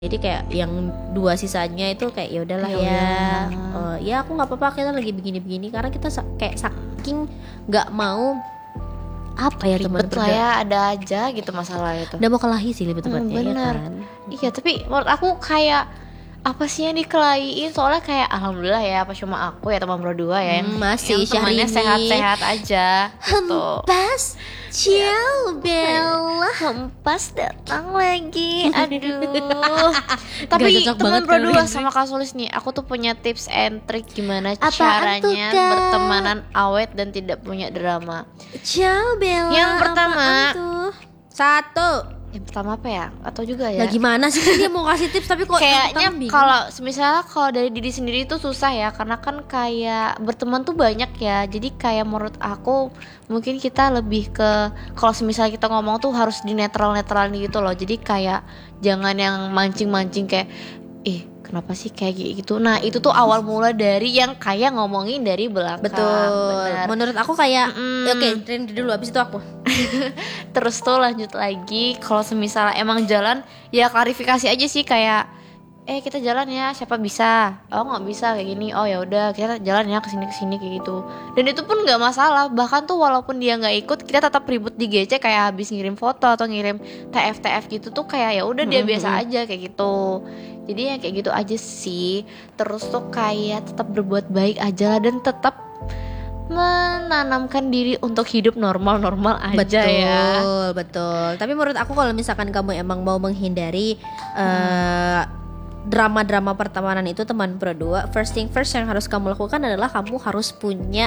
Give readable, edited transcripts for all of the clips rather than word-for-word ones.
Jadi kayak yang dua sisanya itu kayak ya udahlah ya, ya aku nggak apa-apa kita lagi begini-begini karena kita kayak saking nggak mau apa ya teman ribet lah ya, ada aja gitu masalah itu. Udah mau kelahi sih lebih tepatnya. Bener. Ya kan? Iya, tapi menurut aku kayak apa sih yang dikelahiin, soalnya kayak alhamdulillah ya apa cuma aku ya teman berdua ya yang masih yang temannya Syahrini sehat-sehat aja gitu. Hempas ciao Bella. Hempas datang lagi, aduh. Tapi Gak cocok teman banget berdua kali. sama Kak Sulis nih, aku tuh punya tips and trick gimana Apaan caranya tuh, Kak? bertemanan awet dan tidak punya drama. Ciao Bella. Yang pertama, apaan tuh? Satu. Yang pertama apa ya? Atau juga ya? Lah gimana sih dia mau kasih tips tapi kok Kayaknya bingung. kalau misalnya kalau dari diri sendiri itu susah ya, karena kan kayak berteman tuh banyak ya. Jadi kayak menurut aku mungkin kita lebih ke kalau misalnya kita ngomong tuh harus di netral-netralin gitu loh. Jadi kayak jangan yang mancing-mancing kayak kenapa sih kayak gitu. Nah, itu tuh awal mula dari yang kayak ngomongin dari belakang. Betul. Benar. Menurut aku kayak oke, Rindri dulu habis itu aku. Terus tuh lanjut lagi kalau semisal emang jalan ya klarifikasi aja sih kayak kita jalan ya, siapa bisa, oh nggak bisa kayak gini, oh ya udah kita jalan ya kesini kayak gitu. Dan itu pun nggak masalah, bahkan tuh walaupun dia nggak ikut kita tetap ribut di GC kayak habis ngirim foto atau ngirim TF gitu tuh kayak ya udah dia biasa aja kayak gitu. Jadi ya kayak gitu aja sih. Terus tuh kayak tetap berbuat baik aja lah dan tetap menanamkan diri untuk hidup normal aja ya. Betul. Tapi menurut aku kalau misalkan kamu emang mau menghindari drama-drama pertemanan itu teman berdua, first thing first yang harus kamu lakukan adalah kamu harus punya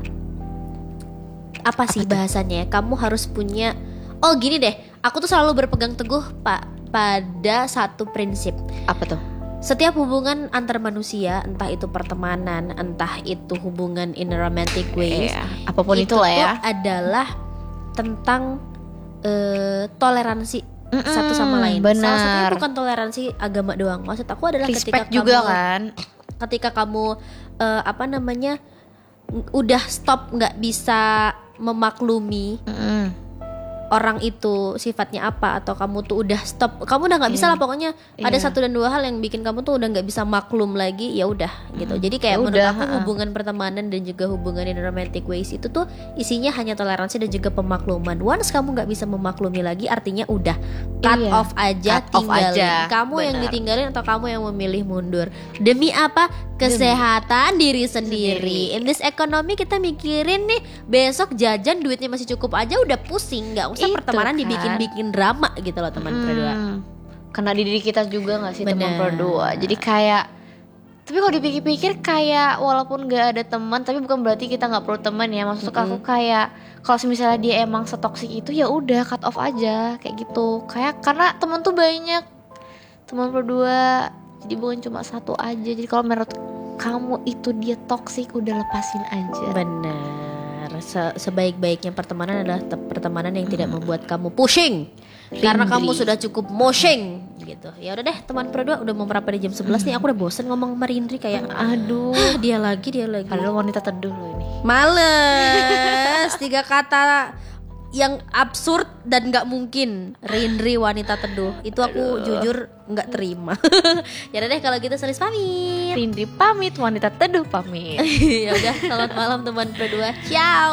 apa sih bahasannya? Kamu harus punya gini deh. Aku tuh selalu berpegang teguh pada satu prinsip. Apa tuh? Setiap hubungan antar manusia, entah itu pertemanan, entah itu hubungan in a romantic ways, apapun itu lah ya, adalah tentang toleransi satu sama lain. Benar. Salah satunya bukan toleransi agama doang. Maksud aku adalah respect ketika juga kamu, kan. Ketika kamu udah stop nggak bisa memaklumi orang itu sifatnya apa, atau kamu tuh udah stop, kamu udah nggak bisa lah pokoknya ada satu dan dua hal yang bikin kamu tuh udah nggak bisa maklum lagi, ya udah gitu. Jadi kayak menurut aku hubungan pertemanan dan juga hubungan in romantic ways itu tuh isinya hanya toleransi dan juga pemakluman. Once kamu nggak bisa memaklumi lagi, artinya udah cut off aja, tinggalin. Kamu yang ditinggalin atau kamu yang memilih mundur demi apa? Kesehatan diri sendiri. In this economy kita mikirin nih besok jajan duitnya masih cukup aja udah pusing, nggak usah pertemanan kan dibikin drama gitu loh teman berdua. Kena di diri kita juga nggak sih teman berdua. Jadi kayak, tapi kalau dipikir-pikir kayak walaupun nggak ada teman, tapi bukan berarti kita nggak perlu teman ya. Maksud aku kayak kalau misalnya dia emang setoksik itu ya udah cut off aja kayak gitu. Kayak karena teman tuh banyak, teman berdua. Jadi bukan cuma satu aja. Jadi kalau menurut kamu itu dia toksik, udah lepasin aja. Benar. Sebaik-baiknya pertemanan adalah pertemanan yang tidak membuat kamu pusing. Karena kamu sudah cukup moshing gitu. Ya udah deh teman berdua, udah mau berapa di jam 11 nih. Aku udah bosen ngomong sama Rindri kayak aduh dia lagi. Padahal wanita teduh loh ini. Males. 3 kata yang absurd dan nggak mungkin. Rindri wanita teduh itu aku jujur nggak terima. Ya udah deh kalau gitu Sulis pamit. Rindri pamit, wanita teduh pamit. Ya udah, selamat malam teman berdua. Ciao.